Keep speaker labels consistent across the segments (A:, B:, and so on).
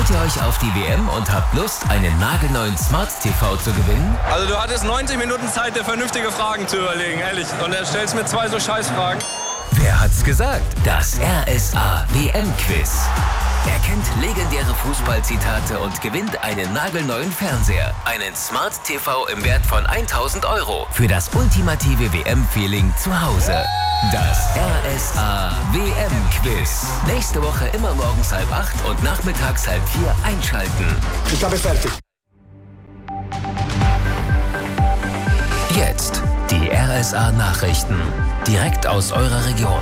A: Freut ihr euch auf die WM und habt Lust, einen nagelneuen Smart TV zu gewinnen?
B: Also du hattest 90 Minuten Zeit, dir vernünftige Fragen zu überlegen, ehrlich. Und er stellst mir 2 so Scheißfragen.
A: Wer hat's gesagt? Das RSA WM-Quiz. Er kennt legendäre Fußballzitate und gewinnt einen nagelneuen Fernseher. Einen Smart TV im Wert von 1.000 € für das ultimative WM-Feeling zu Hause. Das RSA WM-Quiz. Nächste Woche immer morgens 7:30 und nachmittags 3:30 einschalten.
C: Ich habe fertig.
A: Jetzt die RSA-Nachrichten. Direkt aus eurer Region.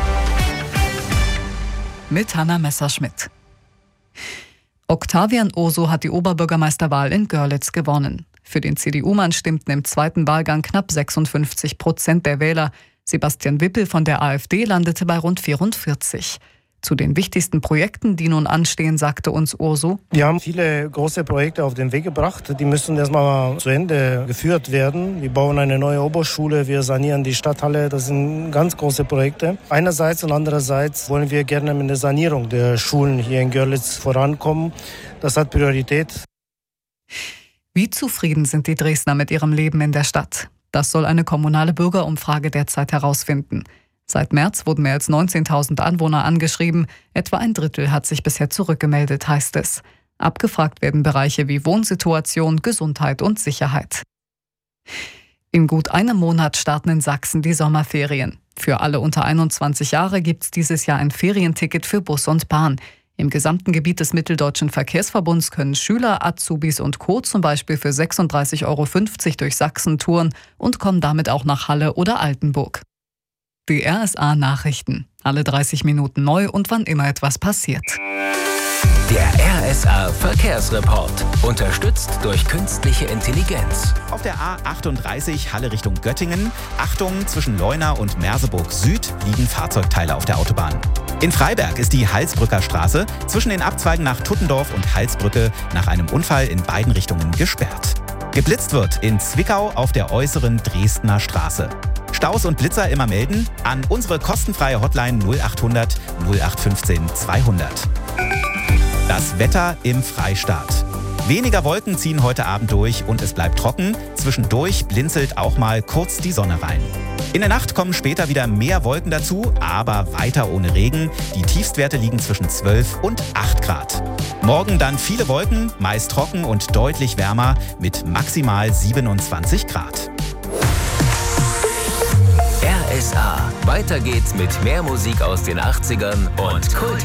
D: Mit Hanna Messerschmidt. Octavian Oso hat die Oberbürgermeisterwahl in Görlitz gewonnen. Für den CDU-Mann stimmten im zweiten Wahlgang knapp 56% der Wähler. Sebastian Wippel von der AfD landete bei rund 44%. Zu den wichtigsten Projekten, die nun anstehen, sagte uns Oso:
E: Wir haben viele große Projekte auf den Weg gebracht. Die müssen erstmal zu Ende geführt werden. Wir bauen eine neue Oberschule, wir sanieren die Stadthalle. Das sind ganz große Projekte. Einerseits und andererseits wollen wir gerne mit der Sanierung der Schulen hier in Görlitz vorankommen. Das hat Priorität.
D: Wie zufrieden sind die Dresdner mit ihrem Leben in der Stadt? Das soll eine kommunale Bürgerumfrage derzeit herausfinden. Seit März wurden mehr als 19.000 Anwohner angeschrieben. Etwa ein Drittel hat sich bisher zurückgemeldet, heißt es. Abgefragt werden Bereiche wie Wohnsituation, Gesundheit und Sicherheit. In gut einem Monat starten in Sachsen die Sommerferien. Für alle unter 21 Jahre gibt es dieses Jahr ein Ferienticket für Bus und Bahn. Im gesamten Gebiet des Mitteldeutschen Verkehrsverbunds können Schüler, Azubis und Co. zum Beispiel für 36,50 € durch Sachsen touren und kommen damit auch nach Halle oder Altenburg. Die RSA-Nachrichten. Alle 30 Minuten neu und wann immer etwas passiert.
A: Der RSA-Verkehrsreport. Unterstützt durch künstliche Intelligenz.
F: Auf der A38 Halle Richtung Göttingen. Achtung, zwischen Leuna und Merseburg Süd liegen Fahrzeugteile auf der Autobahn. In Freiberg ist die Halsbrücker Straße zwischen den Abzweigen nach Tuttendorf und Halsbrücke nach einem Unfall in beiden Richtungen gesperrt. Geblitzt wird in Zwickau auf der äußeren Dresdner Straße. Staus und Blitzer immer melden an unsere kostenfreie Hotline 0800 0815 200. Das Wetter im Freistaat. Weniger Wolken ziehen heute Abend durch und es bleibt trocken. Zwischendurch blinzelt auch mal kurz die Sonne rein. In der Nacht kommen später wieder mehr Wolken dazu, aber weiter ohne Regen. Die Tiefstwerte liegen zwischen 12 und 8 Grad. Morgen dann viele Wolken, meist trocken und deutlich wärmer mit maximal 27 Grad.
A: RSA. Weiter geht's mit mehr Musik aus den 80ern und Kult.